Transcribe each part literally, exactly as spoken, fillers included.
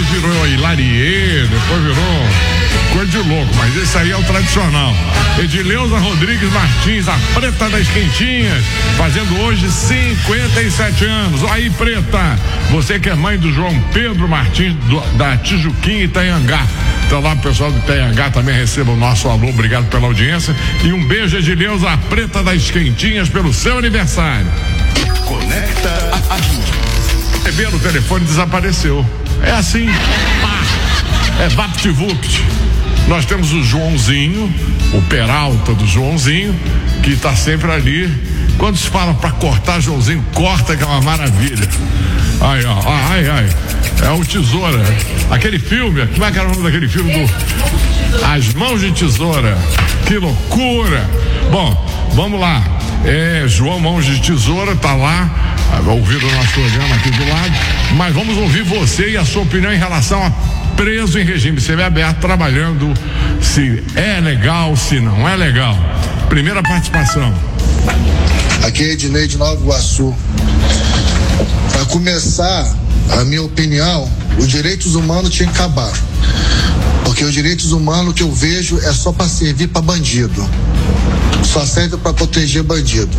depois virou Hilarie, depois virou coisa de louco, mas esse aí é o tradicional. Edileuza Rodrigues Martins, a preta das quentinhas, fazendo hoje cinquenta e sete anos. Aí, preta, você que é mãe do João Pedro Martins, do, da Tijuquinha Itanhangá. Então lá o pessoal do Itanhangá também receba o nosso alô, obrigado pela audiência. E um beijo, Edileuza, a preta das quentinhas, pelo seu aniversário. Conecta a Bebê no telefone desapareceu. É assim, pá, é vapt-vupt. Nós temos o Joãozinho, o Peralta do Joãozinho, que está sempre ali. Quando se fala para cortar, Joãozinho corta, que é uma maravilha. Ai, ó, ai, ai. É o Tesoura. Aquele filme, como é que era o nome daquele filme do As Mãos de Tesoura? Que loucura! Bom, vamos lá. É, João Mãos de Tesoura tá lá, ouvindo o nosso programa aqui do lado. Mas vamos ouvir você e a sua opinião em relação a preso em regime semiaberto, trabalhando, se é legal, se não é legal. Primeira participação. Aqui é Ednei de Nova Iguaçu. Para começar, a minha opinião, os direitos humanos tinham que acabar. Porque os direitos humanos que eu vejo é só para servir para bandido. Só serve para proteger bandido.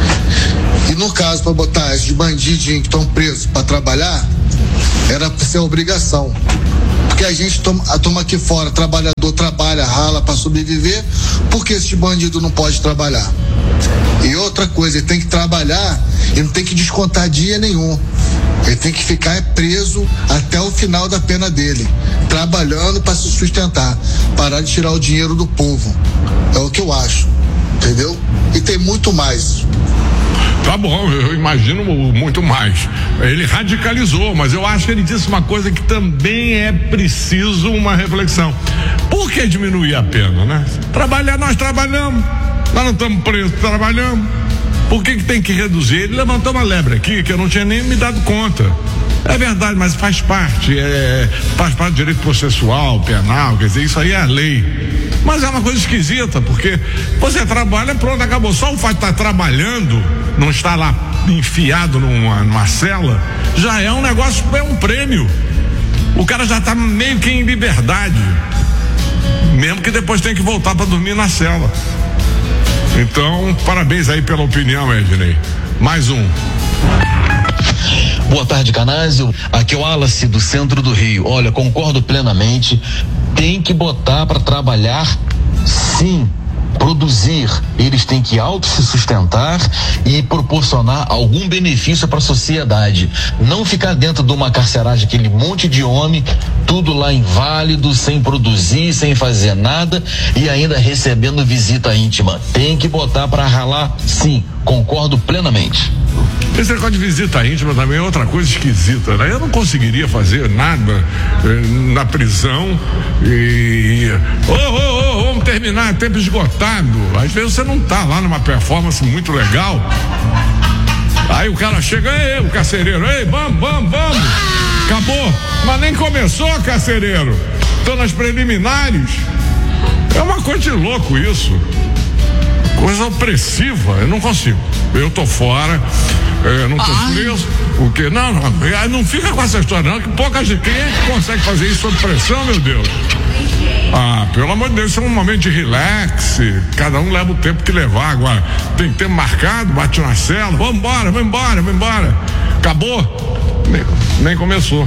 E no caso, para botar esses bandidinhos que estão presos para trabalhar, era para ser obrigação. Porque a gente toma, toma aqui fora, trabalhador trabalha, rala para sobreviver, porque esse bandido não pode trabalhar. E outra coisa, ele tem que trabalhar e não tem que descontar dia nenhum. Ele tem que ficar preso até o final da pena dele, trabalhando para se sustentar, parar de tirar o dinheiro do povo. É o que eu acho, entendeu? E tem muito mais. Tá bom, eu imagino muito mais. Ele radicalizou, mas eu acho que ele disse uma coisa que também é preciso uma reflexão. Por que diminuir a pena, né? Trabalhar, nós trabalhamos, nós não estamos presos, trabalhamos. Por que que tem que reduzir? Ele levantou uma lebre aqui que eu não tinha nem me dado conta. É verdade, mas faz parte, é, faz parte do direito processual, penal, quer dizer, isso aí é a lei. Mas é uma coisa esquisita, porque você trabalha, pronto, acabou. Só o fato de estar trabalhando, não estar lá enfiado numa, numa cela, já é um negócio, é um prêmio. O cara já está meio que em liberdade, mesmo que depois tenha que voltar para dormir na cela. Então, parabéns aí pela opinião, Ednei. Mais um. Boa tarde, Canásio. Aqui é o Wallace, do centro do Rio. Olha, concordo plenamente. Tem que botar para trabalhar, sim. Produzir, eles têm que auto se sustentar e proporcionar algum benefício para a sociedade. Não ficar dentro de uma carceragem, aquele monte de homem, tudo lá inválido, sem produzir, sem fazer nada e ainda recebendo visita íntima. Tem que botar para ralar, sim. Concordo plenamente. Esse negócio de visita íntima também é outra coisa esquisita, né? Eu não conseguiria fazer nada eh, na prisão e... Ô, ô, ô, vamos terminar, tempo esgotado. Às vezes você não tá lá numa performance muito legal. Aí o cara chega, ei, o carcereiro, ei, vamos, vamos, vamos. Acabou. Mas nem começou, carcereiro. Tô nas preliminares. É uma coisa de louco isso. Coisa opressiva, eu não consigo. Eu tô fora, eu não tô Ai. preso. O quê? Não, não, não fica com essa história, não, que pouca gente. Quem é que consegue fazer isso sob pressão, meu Deus? Ah, pelo amor de Deus, isso é um momento de relax. Cada um leva o tempo que levar. Agora, tem tempo marcado, bate na cela, vamos embora, vamos embora, vamos embora. Acabou? Nem, nem começou.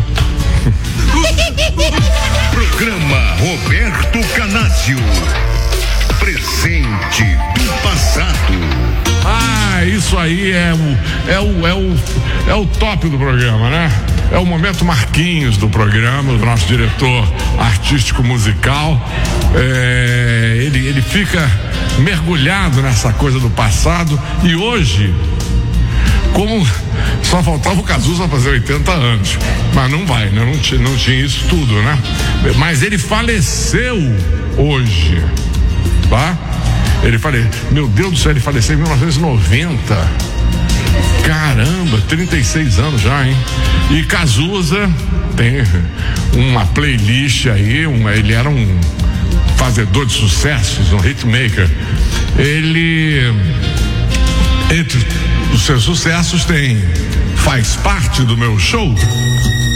Programa Roberto Canásio. Presente do passado. Ah, isso aí é o, é o, é o, é o top do programa, né? É o momento Marquinhos do programa, o nosso diretor artístico musical. É, ele, ele fica mergulhado nessa coisa do passado e hoje, como só faltava o Cazuza fazer oitenta anos, mas não vai, né? Não tinha, não tinha isso tudo, né? Mas ele faleceu hoje. Tá? Ele faleceu, meu Deus do céu, ele faleceu em mil novecentos e noventa. Caramba, trinta e seis anos já, hein? E Cazuza tem uma playlist aí, um, ele era um fazedor de sucessos, um hitmaker. Ele, entre os seus sucessos, tem Faz Parte do Meu Show.